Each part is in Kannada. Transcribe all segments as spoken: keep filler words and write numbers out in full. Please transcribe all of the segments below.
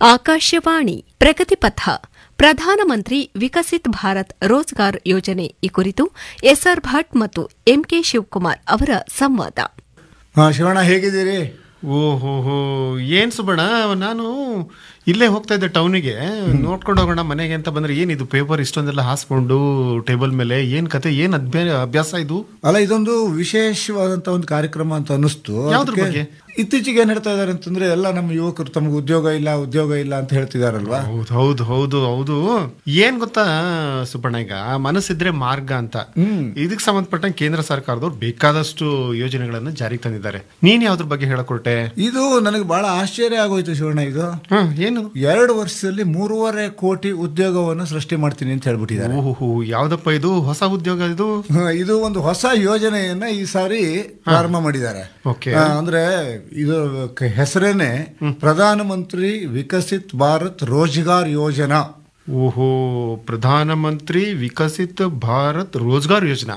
ಆಕಾಶವಾಣಿ ಪ್ರಗತಿಪಥ ಪ್ರಧಾನಮಂತ್ರಿ ವಿಕಸಿತ್ ಭಾರತ್ ರೋಜ್ಗಾರ್ ಯೋಜನೆ ಈ ಕುರಿತು ಎಸ್ಆರ್ ಭಟ್ ಮತ್ತು ಎಂಕೆ ಶಿವಕುಮಾರ್ ಅವರ ಸಂವಾದ. ಶಿವಣ್ಣ ಹೇಗಿದ್ದೀರಿ? ಓಹೋ ಏನ್ ಸುಬಣ್ಣ, ನಾನು ಇಲ್ಲೇ ಹೋಗ್ತಾ ಇದ್ದೆ ಟೌನಿಗೆ, ನೋಡ್ಕೊಂಡು ಹೋಗೋಣ ಮನೆಗೆ ಅಂತ ಬಂದ್ರೆ ಏನಿದು ಪೇಪರ್ ಇಷ್ಟೊಂದೆಲ್ಲ ಹಾಸ್ಕೊಂಡು ಟೇಬಲ್ ಮೇಲೆ, ಏನ್ ಕತೆ, ಏನ್ ಅಭ್ಯಾಸ ಇದು? ಅಲ್ಲ, ಇದೊಂದು ವಿಶೇಷವಾದಂತ ಒಂದು ಕಾರ್ಯಕ್ರಮ ಅಂತ ಅನಿಸ್ತು. ಯಾವ್ದ್ರ ಬಗ್ಗೆ? ಇತ್ತೀಚೆಗೆ ಏನ್ ಹೇಳ್ತಾ ಇದಾರೆ ಅಂತಂದ್ರೆ, ಎಲ್ಲ ನಮ್ಮ ಯುವಕರು ತಮಗೆ ಉದ್ಯೋಗ ಇಲ್ಲ ಉದ್ಯೋಗ ಇಲ್ಲ ಅಂತ ಹೇಳ್ತಿದಾರಲ್ವಾ? ಹೌದು ಹೌದು ಹೌದು ಹೌದು ಏನ್ ಗೊತ್ತಾ ಸುಬ್ಬಣ್ಣ, ಈಗ ಮನಸ್ಸಿದ್ರೆ ಮಾರ್ಗ ಅಂತ ಇದಕ್ಕೆ ಸಂಬಂಧಪಟ್ಟಂಗೆ ಕೇಂದ್ರ ಸರ್ಕಾರದವ್ರು ಬೇಕಾದಷ್ಟು ಯೋಜನೆಗಳನ್ನ ಜಾರಿಗೆ ತಂದಿದ್ದಾರೆ. ನೀನ್ ಯಾವ್ದ್ರ ಬಗ್ಗೆ ಹೇಳಕೊಟ್ಟೆ? ಇದು ನನಗೆ ಬಹಳ ಆಶ್ಚರ್ಯ ಆಗೋಯ್ತು ಶಿವಣ್ಣ. ಇದು ಏನು ಎರಡು ವರ್ಷದಲ್ಲಿ ಮೂರುವರೆ ಕೋಟಿ ಉದ್ಯೋಗವನ್ನು ಸೃಷ್ಟಿ ಮಾಡ್ತೀನಿ ಅಂತ ಹೇಳ್ಬಿಟ್ಟಿದ್ದಾರೆ. ಓಹೋ, ಯಾವ್ದಪ್ಪ ಇದು ಹೊಸ ಉದ್ಯೋಗ? ಇದು ಇದು ಒಂದು ಹೊಸ ಯೋಜನೆಯನ್ನ ಈ ಸಾರಿ ಪ್ರಾರಂಭ ಮಾಡಿದ್ದಾರೆ. ಅಂದ್ರೆ ಇದು ಹೆಸರೇನೆ ಪ್ರಧಾನ ಮಂತ್ರಿ ವಿಕಸಿತ್ ಭಾರತ್ ರೋಜ್ಗಾರ್ ಯೋಜನಾ. ಓಹೋ, ಪ್ರಧಾನ ಮಂತ್ರಿ ವಿಕಸಿತ್ ಭಾರತ್ ರೋಜ್ಗಾರ್ ಯೋಜನಾ.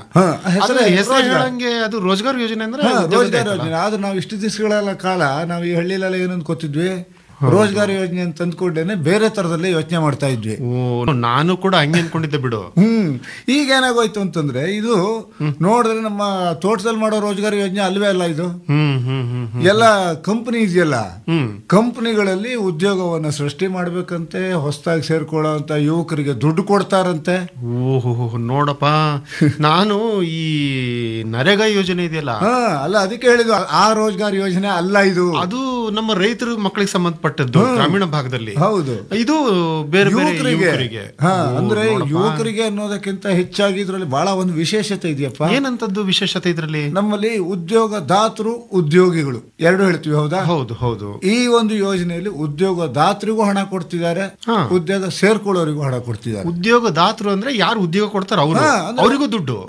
ಹೆಸರಂಗೆ ಅದು ರೋಜ್ಗಾರ್ ಯೋಜನೆ ಅಂದ್ರೆ ರೋಜ್ಗಾರ್ ಯೋಜನೆ. ಆದ್ರೆ ನಾವು ಇಷ್ಟು ದಿವಸಗಳ ಕಾಲ ನಾವು ಈ ಹಳ್ಳಿಲೆಲ್ಲ ಏನಂತ ಗೊತ್ತಿದ್ವಿ, ರೋಜ್ಗಾರ್ ಯೋಜನೆ ಅಂತ ಅಂದ್ಕೊಂಡೇನೆ ಬೇರೆ ತರದಲ್ಲಿ ಯೋಚನೆ ಮಾಡ್ತಾ ಇದ್ವಿ. ನಾನು ಕೂಡ ಹಂಗೆ ಅನ್ಕೊಂಡಿದ್ದೆ ಬಿಡು. ಹ್ಮ್ ಈಗ ಏನಾಗೋಯ್ತು ಅಂತಂದ್ರೆ, ಇದು ನೋಡಿದ್ರೆ ನಮ್ಮ ತೋಟದಲ್ಲಿ ಮಾಡೋ ರೋಜ್ಗಾರ್ ಯೋಜನೆ ಅಲ್ವೇ ಅಲ್ಲ ಇದು. ಎಲ್ಲ ಕಂಪನಿ ಇದೆಯಲ್ಲ, ಕಂಪನಿಗಳಲ್ಲಿ ಉದ್ಯೋಗವನ್ನ ಸೃಷ್ಟಿ ಮಾಡ್ಬೇಕಂತೆ, ಹೊಸದಾಗಿ ಸೇರ್ಕೊಳ್ಳೋ ಅಂತ ಯುವಕರಿಗೆ ದುಡ್ಡು ಕೊಡ್ತಾರಂತೆ. ಓಹೋ, ನೋಡಪ್ಪ, ನಾನು ಈ ನರೇಗಾ ಯೋಜನೆ ಇದೆಯಲ್ಲ, ಅಲ್ಲ ಅದಕ್ಕೆ ಹೇಳಿದ್ದು ಆ ರೋಜ್ಗಾರ್ ಯೋಜನೆ ಅಲ್ಲ ಇದು. ಅದು ನಮ್ಮ ರೈತರು ಮಕ್ಕಳಿಗೆ ಸಂಬಂಧಪಟ್ಟದ್ದು, ಗ್ರಾಮೀಣ ಭಾಗದಲ್ಲಿ. ಹೌದು, ಇದು ಬೇರೆ ಯುವಕರಿಗೆ. ಅಂದ್ರೆ ಯುವಕರಿಗೆ ಅನ್ನೋದಕ್ಕಿಂತ ಹೆಚ್ಚಾಗಿ ಇದ್ರಲ್ಲಿ ಬಹಳ ಒಂದು ವಿಶೇಷತೆ ಇದೆಯಪ್ಪ. ಏನಂತದ್ದು ವಿಶೇಷತೆ ಇದ್ರಲ್ಲಿ? ನಮ್ಮಲ್ಲಿ ಉದ್ಯೋಗದಾತರು ಉದ್ಯೋಗಿಗಳು ಎರಡು ಹೇಳ್ತೀವಿ, ಹೌದಾ? ಹೌದು ಹೌದು. ಈ ಒಂದು ಯೋಜನೆಯಲ್ಲಿ ಉದ್ಯೋಗದಾತರಿಗೂ ಹಣ ಕೊಡ್ತಿದ್ದಾರೆ, ಉದ್ಯೋಗ ಸೇರ್ಕೊಳ್ಳೋರಿಗೂ ಹಣ ಕೊಡ್ತಿದ್ದಾರೆ. ಉದ್ಯೋಗದಾತರು ಅಂದ್ರೆ ಯಾರು ಉದ್ಯೋಗ ಕೊಡ್ತಾರೆ ಅವರು, ಅವರಿಗೂ ದುಡ್ಡು.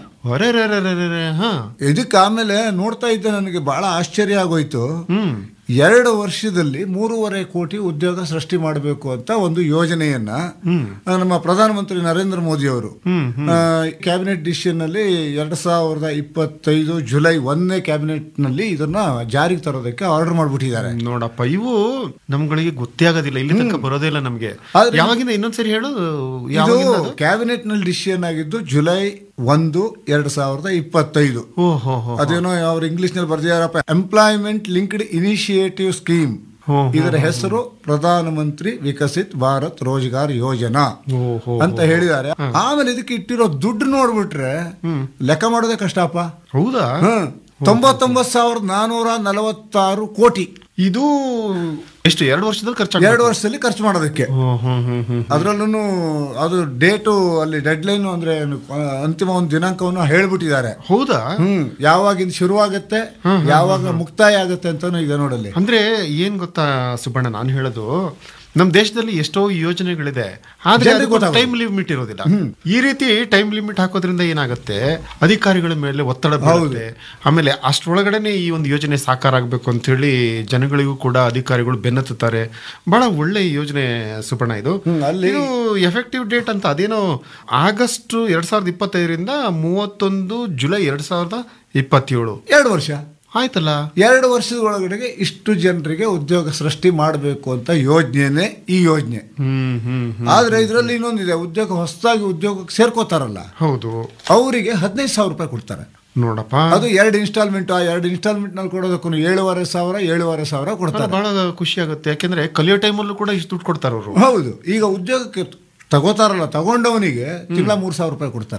ಇದಕ್ಕೆ ಆಮೇಲೆ ನೋಡ್ತಾ ಇದ್ದೆ, ನನಗೆ ಬಹಳ ಆಶ್ಚರ್ಯ ಆಗೋಯ್ತು. ಎರಡು ವರ್ಷದಲ್ಲಿ ಮೂರುವರೆ ಕೋಟಿ ಉದ್ಯೋಗ ಸೃಷ್ಟಿ ಮಾಡಬೇಕು ಅಂತ ಒಂದು ಯೋಜನೆಯನ್ನ ನಮ್ಮ ಪ್ರಧಾನಮಂತ್ರಿ ನರೇಂದ್ರ ಮೋದಿ ಅವರು ಕ್ಯಾಬಿನೆಟ್ ಡಿಸಿಷನ್ ನಲ್ಲಿ ಎರಡ್ ಸಾವಿರದ ಇಪ್ಪತ್ತೈದು ಜುಲೈ ಒಂದನೇ ಕ್ಯಾಬಿನೆಟ್ ನಲ್ಲಿ ಇದನ್ನ ಜಾರಿಗೆ ತರೋದಕ್ಕೆ ಆರ್ಡರ್ ಮಾಡ್ಬಿಟ್ಟಿದ್ದಾರೆ. ನೋಡಪ್ಪ, ಇವು ನಮ್ಗಳಿಗೆ ಗೊತ್ತೇ ಆಗೋದಿಲ್ಲ, ಇಲ್ಲಿ ತನಕ ಬರೋದೇ ಇಲ್ಲ ನಮ್ಗೆ. ಯಾವಾಗಿಂದ ಇನ್ನೊಂದ್ಸರಿ ಹೇಳು. ಕ್ಯಾಬಿನೆಟ್ ನಲ್ಲಿ ಡಿಸಿಷನ್ ಆಗಿದ್ದು ಜುಲೈ ಒಂದು ಎರಡ್ ಸಾವಿರದ ಇಪ್ಪತ್ತೈದು. ಅದೇನೋ ಅವ್ರು ಇಂಗ್ಲಿಷ್ ನಲ್ಲಿ ಬರ್ದಿದಾರಪ್ಪ, ಎಂಪ್ಲಾಯ್ಮೆಂಟ್ ಲಿಂಕ್ಡ್ ಇನಿಷಿಯೇಟಿವ್ ಸ್ಕೀಮ್. ಇದರ ಹೆಸರು ಪ್ರಧಾನ ಮಂತ್ರಿ ವಿಕಸಿತ್ ಭಾರತ್ ರೋಜ್ಗಾರ್ ಯೋಜನಾ ಅಂತ ಹೇಳಿದ್ದಾರೆ. ಆಮೇಲೆ ಇದಕ್ಕೆ ಇಟ್ಟಿರೋ ದುಡ್ಡು ನೋಡ್ಬಿಟ್ರೆ ಲೆಕ್ಕ ಮಾಡೋದೇ ಕಷ್ಟಪ್ಪ. ಹೌದಾ? ತೊಂಬತ್ತೊಂಬತ್ತು ಸಾವಿರದ ನಾನೂರ ನಲವತ್ತಾರು ಕೋಟಿ. ಇದು ಎಷ್ಟು ಎರಡು ವರ್ಷದಲ್ಲಿ ಖರ್ಚು ಎರಡು ವರ್ಷದಲ್ಲಿ ಖರ್ಚು ಮಾಡೋದಕ್ಕೆ. ಅದ್ರಲ್ಲೂ ಅದು ಡೇಟು ಅಲ್ಲಿ ಡೆಡ್ ಲೈನ್ ಅಂದ್ರೆ ಅಂತಿಮ ಒಂದು ದಿನಾಂಕವನ್ನು ಹೇಳ್ಬಿಟ್ಟಿದ್ದಾರೆ. ಹೌದಾ? ಹ್ಮ್ ಯಾವಾಗಿಂದ ಶುರುವಾಗತ್ತೆ, ಯಾವಾಗ ಮುಕ್ತಾಯ ಆಗತ್ತೆ ಅಂತಾನು ಇದೆ ನೋಡಲ್ಲಿ. ಅಂದ್ರೆ ಏನ್ ಗೊತ್ತಾ ಸುಬ್ಬಣ್ಣ, ನಾನು ಹೇಳೋದು, ನಮ್ ದೇಶದಲ್ಲಿ ಎಷ್ಟೋ ಯೋಜನೆಗಳಿದೆ, ಆದ್ರೆ ಟೈಮ್ ಲಿಮಿಟ್ ಇರೋದಿಲ್ಲ. ಈ ರೀತಿ ಟೈಮ್ ಲಿಮಿಟ್ ಹಾಕೋದ್ರಿಂದ ಏನಾಗುತ್ತೆ, ಅಧಿಕಾರಿಗಳ ಮೇಲೆ ಒತ್ತಡ ಬೀಳುತ್ತೆ. ಆಮೇಲೆ ಅಷ್ಟರೊಳಗಡೆನೆ ಈ ಒಂದು ಯೋಜನೆ ಸಾಕಾರ ಆಗ್ಬೇಕು ಅಂತ ಹೇಳಿ ಜನಗಳಿಗೂ ಕೂಡ ಅಧಿಕಾರಿಗಳು ಬೆನ್ನತ್ತುತ್ತಾರೆ. ಬಹಳ ಒಳ್ಳೆ ಯೋಜನೆ ಸುಬ್ಬಣ್ಣ ಇದು. ಇದು ಎಫೆಕ್ಟಿವ್ ಡೇಟ್ ಅಂತ ಅದೇನೋ ಆಗಸ್ಟ್ ಎರಡ್ ಸಾವಿರದ ಇಪ್ಪತ್ತೈದರಿಂದ ಮೂವತ್ತೊಂದು ಜುಲೈ ಎರಡ್ ಸಾವಿರದ ಇಪ್ಪತ್ತೇಳು. ಎರಡು ವರ್ಷ ಆಯ್ತಲ್ಲ. ಎರಡು ವರ್ಷದ ಒಳಗಡೆಗೆ ಇಷ್ಟು ಜನರಿಗೆ ಉದ್ಯೋಗ ಸೃಷ್ಟಿ ಮಾಡಬೇಕು ಅಂತ ಯೋಜನೆ ಈ ಯೋಜನೆ. ಆದ್ರೆ ಇದರಲ್ಲಿ ಇನ್ನೊಂದಿದೆ, ಉದ್ಯೋಗ ಹೊಸದಾಗಿ ಉದ್ಯೋಗಕ್ಕೆ ಸೇರ್ಕೋತಾರಲ್ಲ, ಹೌದು, ಅವರಿಗೆ ಹದಿನೈದು ಸಾವಿರ ರೂಪಾಯಿ ಕೊಡ್ತಾರೆ. ನೋಡಪ್ಪ, ಅದು ಎರಡು ಇನ್ಸ್ಟಾಲ್ಮೆಂಟ್. ಆ ಎರಡು ಇನ್ಸ್ಟಾಲ್ಮೆಂಟ್ ನಲ್ಲಿ ಕೊಡೋದಕ್ಕೂ ಏಳುವರೆ ಸಾವಿರ ಏಳುವರೆ ಸಾವಿರ ಕೊಡ್ತಾರೆ. ಬಹಳ ಖುಷಿ ಆಗುತ್ತೆ, ಯಾಕೆಂದ್ರೆ ಕಲಿಯೋ ಟೈಮಲ್ಲೂ ಕೂಡ ಇಷ್ಟು ದುಡ್ಡು ಕೊಡ್ತಾರೆ ಅವರು. ಹೌದು, ಈಗ ಉದ್ಯೋಗಕ್ಕೆ ತಗೋತಾರಲ್ಲ, ತಗೊಂಡವನಿಗೆ ತಿಂಗಳ ಮೂರ್ ಸಾವಿರ ರೂಪಾಯಿ ಕೊಡ್ತಾರೆ,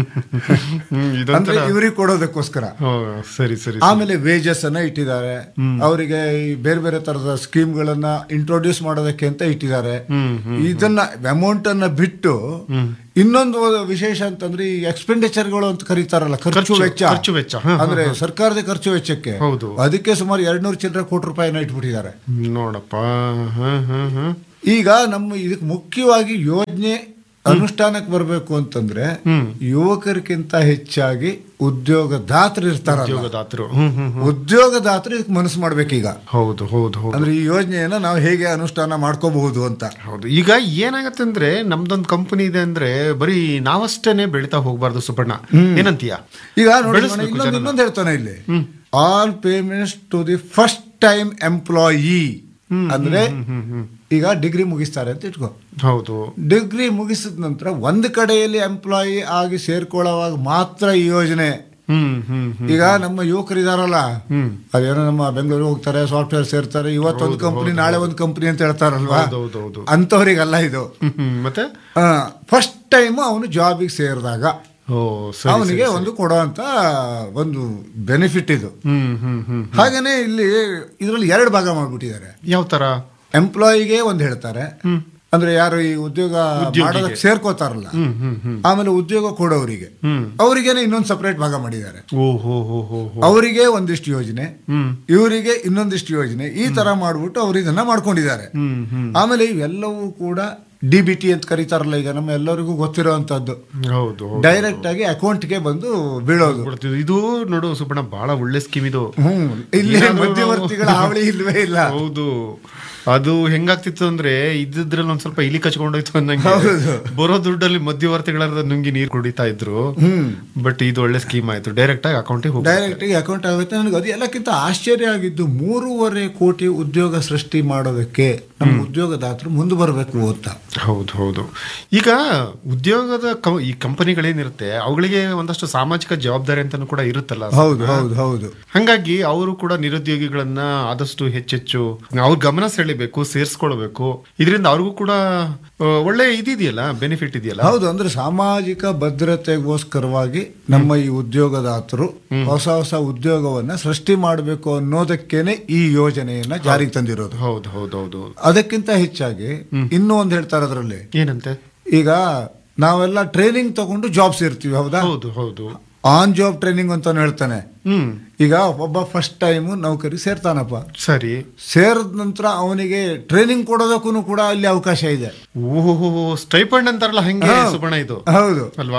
ಅಂದ್ರೆ ಇವ್ರಿಗೆ ಕೊಡೋದಕ್ಕೋಸ್ಕರ. ಸರಿ ಸರಿ. ಆಮೇಲೆ ವೇಜಸ್ ಅನ್ನ ಇಟ್ಟಿದ್ದಾರೆ, ಅವರಿಗೆ ಬೇರೆ ಬೇರೆ ತರದ ಸ್ಕೀಮ್ ಗಳನ್ನ ಇಂಟ್ರೊಡ್ಯೂಸ್ ಮಾಡೋದಕ್ಕೆ ಅಂತ ಇಟ್ಟಿದ್ದಾರೆ. ಇದನ್ನ ಅಮೌಂಟ್ ಅನ್ನ ಬಿಟ್ಟು ಇನ್ನೊಂದು ವಿಶೇಷ ಅಂತಂದ್ರೆ ಈ ಎಕ್ಸ್ಪೆಂಡಿಚರ್ ಗಳು ಅಂತ ಕರೀತಾರಲ್ಲ, ಖರ್ಚು ವೆಚ್ಚ. ಖರ್ಚು ವೆಚ್ಚ ಅಂದ್ರೆ ಸರ್ಕಾರದ ಖರ್ಚು ವೆಚ್ಚಕ್ಕೆ ಅದಕ್ಕೆ ಸುಮಾರು ಎರಡ್ನೂರು ಚಿಲ್ಲರೆ ಕೋಟಿ ರೂಪಾಯಿನ ಇಟ್ಬಿಟ್ಟಿದ್ದಾರೆ. ನೋಡಪ್ಪ, ಈಗ ನಮ್ಮ ಇದಕ್ಕೆ ಮುಖ್ಯವಾಗಿ ಯೋಜನೆ ಅನುಷ್ಠಾನಕ್ಕೆ ಬರಬೇಕು ಅಂತಂದ್ರೆ ಯುವಕರಿಗಿಂತ ಹೆಚ್ಚಾಗಿ ಉದ್ಯೋಗದಾತರು ಇರ್ತಾರ. ಉದ್ಯೋಗದಾತರು ಉದ್ಯೋಗದಾತರು ಇದಕ್ಕೆ ಮನಸ್ಸು ಮಾಡ್ಬೇಕೀಗ. ಹೌದು ಹೌದು ಹೌದು. ಅಂದ್ರೆ ಈ ಯೋಜನೆಯನ್ನ ನಾವು ಹೇಗೆ ಅನುಷ್ಠಾನ ಮಾಡ್ಕೋಬಹುದು ಅಂತ. ಹೌದು. ಈಗ ಏನಾಗತ್ತೆ ಅಂದ್ರೆ, ನಮ್ದೊಂದು ಕಂಪನಿ ಇದೆ ಅಂದ್ರೆ ಬರೀ ನಾವಷ್ಟೇನೆ ಬೆಳಿತಾ ಹೋಗ್ಬಾರ್ದು ಸುಬ್ಬಣ್ಣ, ಏನಂತೀಯ? ಈಗ ನೋಡಿ, ಇನ್ನೊಂದು ಹೇಳ್ತಾನೆ ಇಲ್ಲಿ, all payments to the first time employee ಅಂದ್ರೆ ಈಗ ಡಿಗ್ರಿ ಮುಗಿಸ್ತಾರೆ ಅಂತ ಇಟ್ಕೋ. ಹೌದು. ಡಿಗ್ರಿ ಮುಗಿಸಿದ ನಂತರ ಒಂದು ಕಡೆಯಲ್ಲಿ ಎಂಪ್ಲಾಯಿ ಆಗಿ ಸೇರ್ಕೊಳ್ಳೋವಾಗ ಮಾತ್ರ ಈ ಯೋಜನೆ. ಈಗ ನಮ್ಮ ಯುವಕರು ಇದಾರಲ್ಲ, ಅದೇನೋ ನಮ್ಮ ಬೆಂಗಳೂರಿಗೆ ಹೋಗ್ತಾರೆ, ಸಾಫ್ಟ್ವೇರ್ ಸೇರ್ತಾರೆ, ಇವತ್ತೊಂದು ಕಂಪನಿ ನಾಳೆ ಒಂದು ಕಂಪನಿ ಅಂತ ಹೇಳ್ತಾರಲ್ವಾ, ಅಂತವ್ರಿಗಲ್ಲ ಇದು. ಮತ್ತೆ ಫಸ್ಟ್ ಟೈಮ್ ಅವನು ಜಾಬಿಗೆ ಸೇರಿದಾಗ ಅವನಿಗೆ ಒಂದು ಕೊಡುವಂತ ಒಂದು ಬೆನಿಫಿಟ್ ಇದು. ಹಾಗೇನೆ ಇಲ್ಲಿ ಇದರಲ್ಲಿ ಎರಡು ಭಾಗ ಮಾಡ್ಬಿಟ್ಟಿದ್ದಾರೆ. ಯಾವ ತರ? ಎಂಪ್ಲಾಯಿಗೆ ಒಂದು ಹೇಳ್ತಾರೆ, ಅಂದ್ರೆ ಯಾರು ಈ ಉದ್ಯೋಗ ಮಾಡೋದಕ್ಕೆ ಸೇರ್ಕೋತಾರಲ್ಲ, ಆಮೇಲೆ ಉದ್ಯೋಗ ಕೊಡೋರಿಗೆ ಅವರಿಗೇನೆ ಇನ್ನೊಂದು ಸಪರೇಟ್ ಭಾಗ ಮಾಡಿದ್ದಾರೆ. ಅವರಿಗೆ ಒಂದಿಷ್ಟು ಯೋಜನೆ, ಇವರಿಗೆ ಇನ್ನೊಂದಿಷ್ಟು ಯೋಜನೆ, ಈ ತರ ಮಾಡ್ಬಿಟ್ಟು ಅವ್ರು ಇದನ್ನ ಮಾಡ್ಕೊಂಡಿದ್ದಾರೆ. ಆಮೇಲೆ ಇವೆಲ್ಲವೂ ಕೂಡ ಡಿ ಬಿ ಟಿ ಅಂತ ಕರೀತಾರಲ್ಲ, ಈಗ ನಮ್ಮ ಎಲ್ಲರಿಗೂ ಗೊತ್ತಿರುವಂತದ್ದು. ಡೈರೆಕ್ಟ್ ಆಗಿ ಅಕೌಂಟ್ಗೆ ಬಂದು ಬೀಳೋದು. ಇದು ನೋಡು ಸುಬ್ಬಣ್ಣ, ಬಹಳ ಒಳ್ಳೆ ಸ್ಕೀಮ್ ಇದು. ಹ್ಮ್ ಇಲ್ಲಿ ಮಧ್ಯವರ್ತಿಗಳ ಹಾವಳಿ ಇಲ್ವೇ ಇಲ್ಲ. ಹೌದು. ಅದು ಹೆಂಗಾಗ್ತಿತ್ತು ಅಂದ್ರೆ ಇದ್ರಲ್ಲಿ ಒಂದ್ ಸ್ವಲ್ಪ ಇಲಿ ಕಚ್ಕೊಂಡೋಯ್ತು ಅನ್ನಂಗೆ, ಬರೋ ದುಡ್ಡಲ್ಲಿ ಮಧ್ಯವರ್ತಿಗಳ ನುಂಗಿ ನೀರು ಕುಡಿತಾ ಇದ್ರು. ಬಟ್ ಇದು ಒಳ್ಳೆ ಸ್ಕೀಮ್ ಆಯ್ತು, ಡೈರೆಕ್ಟ್ ಆಗಿ ಅಕೌಂಟ್ ಡೈರೆಕ್ಟ್ ಆಗಿ ಅಕೌಂಟ್ ಆಗುತ್ತೆ. ನನಗೆ ಅದು ಎಲ್ಲಕ್ಕಿಂತ ಆಶ್ಚರ್ಯ ಆಗಿದ್ದು, ಮೂರುವರೆ ಕೋಟಿ ಉದ್ಯೋಗ ಸೃಷ್ಟಿ ಮಾಡೋದಕ್ಕೆ ನಮ್ಮ ಉದ್ಯೋಗದಾತರು ಮುಂದೆ ಬರಬೇಕು ಅಂತ. ಹೌದು ಹೌದು. ಈಗ ಉದ್ಯೋಗದ ಈ ಕಂಪನಿಗಳೇನಿರುತ್ತೆ ಅವುಗಳಿಗೆ ಒಂದಷ್ಟು ಸಾಮಾಜಿಕ ಜವಾಬ್ದಾರಿ ಅಂತಾನು ಕೂಡ ಇರುತ್ತಲ್ಲ. ಹೌದು ಹೌದು ಹೌದು. ಹಂಗಾಗಿ ಅವರು ಕೂಡ ನಿರುದ್ಯೋಗಿಗಳನ್ನ ಆದಷ್ಟು ಹೆಚ್ಚೆಚ್ಚು ಅವ್ರ ಗಮನ ಸೆಳಿಬೇಕು, ಸೇರ್ಸ್ಕೊಳ್ಬೇಕು. ಇದರಿಂದ ಅವ್ರಿಗೂ ಕೂಡ ಒಳ್ಳೆ ಇದಿದೆಯಲ್ಲ, ಬೆನಿಫಿಟ್ ಇದೆಯಲ್ಲ. ಹೌದು. ಅಂದ್ರೆ ಸಾಮಾಜಿಕ ಭದ್ರತೆಗೋಸ್ಕರವಾಗಿ ನಮ್ಮ ಈ ಉದ್ಯೋಗದಾತರು ಹೊಸ ಹೊಸ ಉದ್ಯೋಗವನ್ನ ಸೃಷ್ಟಿ ಮಾಡಬೇಕು ಅನ್ನೋದಕ್ಕೇನೆ ಈ ಯೋಜನೆಯನ್ನ ಜಾರಿಗೆ ತಂದಿರೋದು. ಹೌದು ಹೌದು ಹೌದು. ಅದಕ್ಕಿಂತ ಹೆಚ್ಚಾಗಿ ಇನ್ನೂ ಒಂದು ಹೇಳ್ತಾರೆ ಅದರಲ್ಲಿ. ಏನಂತೆ? ಈಗ ನಾವೆಲ್ಲ ಟ್ರೈನಿಂಗ್ ತಗೊಂಡು ಜಾಬ್ಸ್ ಇರ್ತೀವಿ, ಹೌದಾ? ಹೌದು ಹೌದು. ಆನ್ ಜಾಬ್ ಟ್ರೈನಿಂಗ್ ಅಂತಾನು ಹೇಳ್ತಾನೆ. ಈಗ ಒಬ್ಬ ಫಸ್ಟ್ ಟೈಮ್ ನೌಕರಿ ಸೇರ್ತಾನಪ್ಪ, ಸರಿ. ಸೇರಿದ ನಂತರ ಅವನಿಗೆ ಟ್ರೈನಿಂಗ್ ಕೊಡೋದಕ್ಕೂ ಕೂಡ ಅಲ್ಲಿ ಅವಕಾಶ ಇದೆ. ಓಹೋ, ಸ್ಟೈಪಂಡ್ ಅಂತಾರಲ್ಲ ಹಂಗೆ ಸುಬ್ಬಣ್ಣ ಇದು. ಹೌದು ಅಲ್ವಾ?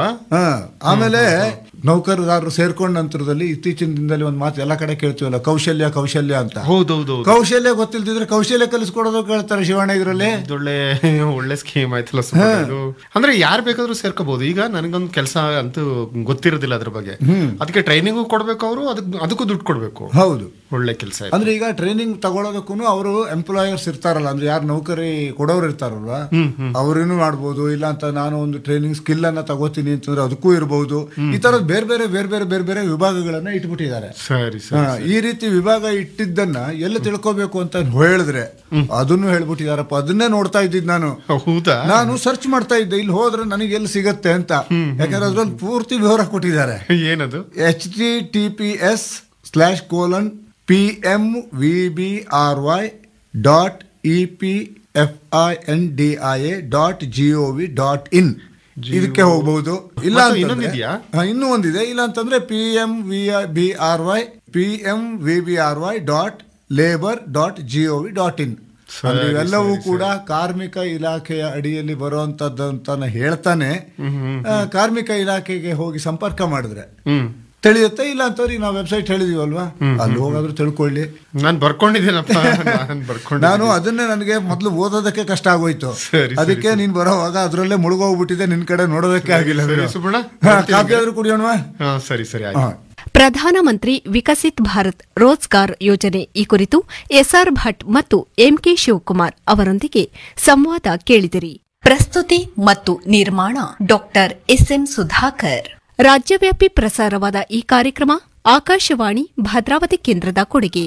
ಆಮೇಲೆ ನೌಕರದಾರರು ಸೇರ್ಕೊಂಡ ನಂತರದಲ್ಲಿ ಇತ್ತೀಚಿನ ದಿನದಲ್ಲಿ ಒಂದು ಮಾತು ಎಲ್ಲ ಕಡೆ ಕೇಳ್ತೀವಲ್ಲ, ಕೌಶಲ್ಯ ಕೌಶಲ್ಯ ಅಂತ. ಹೌದೌದು. ಕೌಶಲ್ಯ ಗೊತ್ತಿಲ್ದಿದ್ರೆ ಕೌಶಲ್ಯ ಕಲಿಸ್ಕೊಡೋದು ಕೇಳ್ತಾರೆ ಶಿವಣ್ಣ. ಇದ್ರಲ್ಲಿ ಒಳ್ಳೆ ಒಳ್ಳೆ ಸ್ಕೀಮ್ ಆಯ್ತಲ್ಲ. ಅಂದ್ರೆ ಯಾರು ಬೇಕಾದ್ರೂ ಸೇರ್ಕೋಬಹುದು. ಈಗ ನನಗೊಂದು ಕೆಲಸ ಅಂತೂ ಗೊತ್ತಿರೋದಿಲ್ಲ ಅದ್ರ ಬಗ್ಗೆ, ಅದಕ್ಕೆ ಟ್ರೈನಿಂಗ್ ಕೊಡ್ಬೇಕು, ಅವರು ಅದಕ್ಕೆ ಅದಕ್ಕೂ ದುಡ್ಡು ಕೊಡ್ಬೇಕು. ಹೌದು, ಒಳ್ಳೆ ಕೆಲಸ. ಅಂದ್ರೆ ಈಗ ಟ್ರೈನಿಂಗ್ ತಗೊಳೋದಕ್ಕೂ ಅವರು ಎಂಪ್ಲಾಯರ್ಸ್ ಇರ್ತಾರಲ್ಲ, ಅಂದ್ರೆ ಯಾರು ನೌಕರಿ ಕೊಡೋರು ಇರ್ತಾರಲ್ವಾ, ಅವ್ರೇನು ಮಾಡ್ಬೋದು. ಇಲ್ಲ ಅಂತ ನಾನು ಒಂದು ಟ್ರೈನಿಂಗ್ ಸ್ಕಿಲ್ ಅನ್ನ ತಗೋತೀನಿ ಅಂತಂದ್ರೆ ಅದಕ್ಕೂ ಇರಬಹುದು. ಈ ತರದ ಬೇರೆ ಬೇರೆ ಬೇರೆ ಬೇರೆ ಬೇರೆ ಬೇರೆ ವಿಭಾಗಗಳನ್ನ ಇಟ್ಬಿಟ್ಟಿದ್ದಾರೆ. ಈ ರೀತಿ ವಿಭಾಗ ಇಟ್ಟಿದ್ದನ್ನ ಎಲ್ಲ ತಿಳ್ಕೋಬೇಕು ಅಂತ ಹೇಳಿದ್ರೆ ಅದನ್ನು ಹೇಳ್ಬಿಟ್ಟಿದಾರಪ್ಪ. ಅದನ್ನೇ ನೋಡ್ತಾ ಇದ್ದಿದ್ ನಾನು. ನಾನು ಸರ್ಚ್ ಮಾಡ್ತಾ ಇದ್ದೆ, ಇಲ್ಲಿ ಹೋದ್ರೆ ನನಗೆ ಎಲ್ಲಿ ಸಿಗತ್ತೆ ಅಂತ. ಯಾಕಂದ್ರೆ ಅದ್ರಲ್ಲಿ ಪೂರ್ತಿ ವಿವರ ಕೊಟ್ಟಿದ್ದಾರೆ. ಏನದು? H T T P S slash colon P M V B R Y dot E P F I N D I A dot G O V dot in ಇದಕ್ಕೆ ಹೋಗಬಹುದು. ಇಲ್ಲ ಇನ್ನೂ ಒಂದಿದೆ. ಇಲ್ಲ ಅಂತಂದ್ರೆ P M V B R Y P M V B R Y dot labour dot G O V dot in. ಇವೆಲ್ಲವೂ ಕೂಡ ಕಾರ್ಮಿಕ ಇಲಾಖೆಯ ಅಡಿಯಲ್ಲಿ ಬರುವಂತದ್ದು ಅಂತ ಹೇಳ್ತಾನೆ. ಕಾರ್ಮಿಕ ಇಲಾಖೆಗೆ ಹೋಗಿ ಸಂಪರ್ಕ ಮಾಡಿದ್ರೆ ತಿಳಿಯುತ್ತೆ. ಇಲ್ಲ ಅಂತವ್ರಿಗೆ ನಾವು ವೆಬ್ಸೈಟ್ ಹೇಳಿದೀವಲ್ವಾ, ಅಲ್ಲಿ ಹೋಗಾದ್ರೂ ತಿಳ್ಕೊಳ್ಳಿ. ನಾನು ಬರ್ಕೊಂಡಿದ್ದೀನಪ್ಪ. ನಾನು ಅದನ್ನೇ ನನಗೆ ಮೊದಲು ಓದೋದಕ್ಕೆ ಕಷ್ಟ ಆಗೋಯ್ತು. ಅದಕ್ಕೆ ನೀನ್ ಬರೋವಾಗ ಅದ್ರಲ್ಲೇ ಮುಳುಗೋಗ್ಬಿಟ್ಟಿದೆ, ನಿನ್ ಕಡೆ ನೋಡೋದಕ್ಕೆ ಆಗಿಲ್ಲ. ಕಾಫಿ ಆದ್ರೂ ಕುಡಿಯೋಣ. ಸರಿ ಸರಿ. ಪ್ರಧಾನಮಂತ್ರಿ ವಿಕಸಿತ್ ಭಾರತ್ ರೋಜ್ಗಾರ್ ಯೋಜನೆ ಈ ಕುರಿತು ಎಸ್ಆರ್ ಭಟ್ ಮತ್ತು ಎಂಕೆ ಶಿವಕುಮಾರ್ ಅವರೊಂದಿಗೆ ಸಂವಾದ ಕೇಳಿದಿರಿ. ಪ್ರಸ್ತುತಿ ಮತ್ತು ನಿರ್ಮಾಣ ಡಾಕ್ಟರ್ ಎಸ್ಎಂ ಸುಧಾಕರ್. ರಾಜ್ಯವ್ಯಾಪಿ ಪ್ರಸಾರವಾದ ಈ ಕಾರ್ಯಕ್ರಮ ಆಕಾಶವಾಣಿ ಭದ್ರಾವತಿ ಕೇಂದ್ರದ ಕೊಡುಗೆ.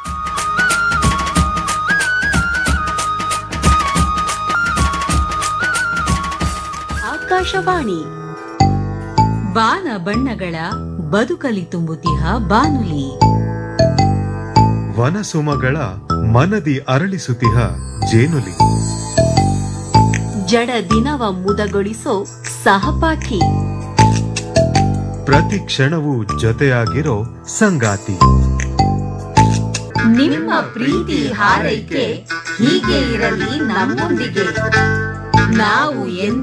ಆಕಾಶವಾಣಿ ಬಾನ ಬಣ್ಣಗಳ ಬದುಕಲಿ ತುಂಬುತಿಹ ಬಾನುಲಿ. ವನಸುಮಗಳ ಮನದಿ ಅರಳಿಸುತಿಹ ಜೇನುಲಿ. ಜಡ ದಿನವ ಮುದಗೊಳಿಸೋ ಸಹಪಾಠಿ. ಪ್ರತಿ ಕ್ಷಣವೂ ಜೊತೆಯಾಗಿರೋ ಸಂಗಾತಿ. ನಿಮ್ಮ ಪ್ರೀತಿ ಹಾರೈಕೆ ಹೀಗೆ ಇರಲಿ ನಮ್ಮೊಂದಿಗೆ. ನಾವು